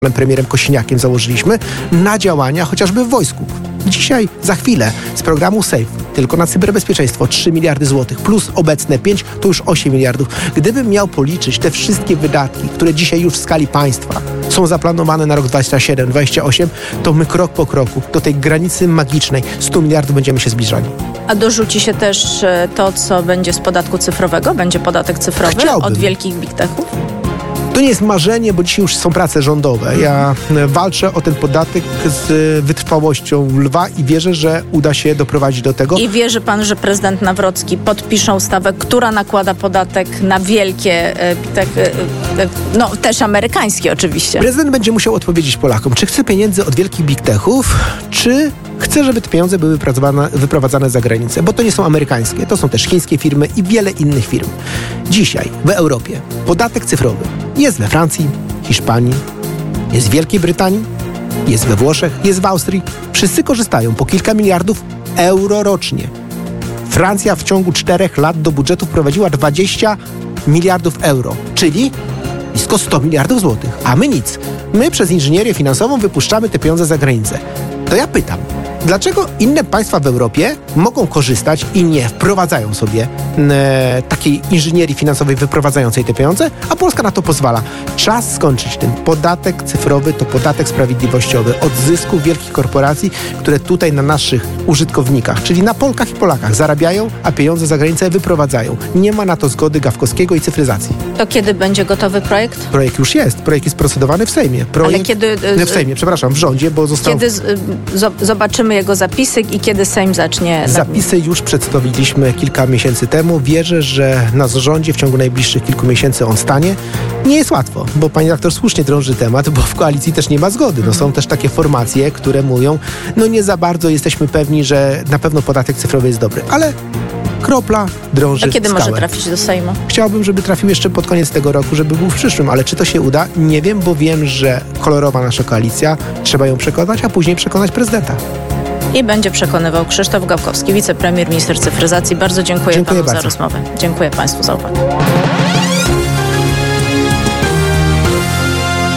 premierem Kosiniakiem założyliśmy na działania chociażby w wojsku. Dzisiaj, za chwilę, z programu SAFE tylko na cyberbezpieczeństwo 3 miliardy złotych plus obecne 5 to już 8 miliardów. Gdybym miał policzyć te wszystkie wydatki, które dzisiaj już w skali państwa są zaplanowane na rok 2027-2028, to my krok po kroku do tej granicy magicznej 100 miliardów będziemy się zbliżali. A dorzuci się też to, co będzie z podatku cyfrowego? Będzie podatek cyfrowy od wielkich big techów? To nie jest marzenie, bo dzisiaj już są prace rządowe. Ja walczę o ten podatek z wytrwałością lwa i wierzę, że uda się doprowadzić do tego. I wierzy pan, że prezydent Nawrocki podpisze ustawę, która nakłada podatek na wielkie, też amerykańskie oczywiście. Prezydent będzie musiał odpowiedzieć Polakom, czy chce pieniędzy od wielkich big techów, czy chce, żeby te pieniądze były wyprowadzane za granicę, bo to nie są amerykańskie, to są też chińskie firmy i wiele innych firm. Dzisiaj w Europie podatek cyfrowy jest we Francji, Hiszpanii, jest w Wielkiej Brytanii, jest we Włoszech, jest w Austrii. Wszyscy korzystają po kilka miliardów euro rocznie. Francja w ciągu 4 lat do budżetu wprowadziła 20 miliardów euro, czyli blisko 100 miliardów złotych, a my nic. My przez inżynierię finansową wypuszczamy te pieniądze za granicę. To ja pytam, dlaczego inne państwa w Europie mogą korzystać i nie wprowadzają sobie takiej inżynierii finansowej wyprowadzającej te pieniądze, a Polska na to pozwala? Czas skończyć tym. Podatek cyfrowy to podatek sprawiedliwościowy od zysku wielkich korporacji, które tutaj na naszych użytkownikach, czyli na Polkach i Polakach zarabiają, a pieniądze za granicę wyprowadzają. Nie ma na to zgody Gawkowskiego i cyfryzacji. To kiedy będzie gotowy projekt? Projekt już jest. Projekt jest procedowany w Sejmie. Ale kiedy... w Sejmie, przepraszam, w rządzie, bo został... Kiedy zobaczymy jego zapisy i kiedy Sejm zacznie... Zapisy już przedstawiliśmy kilka miesięcy temu. Wierzę, że na zarządzie w ciągu najbliższych kilku miesięcy on stanie. Nie jest łatwo, bo pani doktor słusznie drąży temat, bo w koalicji też nie ma zgody. Są też takie formacje, które mówią, nie za bardzo jesteśmy pewni, że na pewno podatek cyfrowy jest dobry, ale kropla drąży skałę. A kiedy skałę. może trafić do Sejmu? Chciałbym, żeby trafił jeszcze pod koniec tego roku, żeby był w przyszłym, ale czy to się uda? Nie wiem, bo wiem, że kolorowa nasza koalicja, trzeba ją przekonać, a później przekonać prezydenta. I będzie przekonywał Krzysztof Gawkowski, wicepremier, minister cyfryzacji. Bardzo dziękuję panu za rozmowę. Dziękuję państwu za uwagę.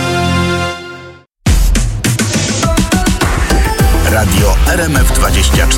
Radio RMF24.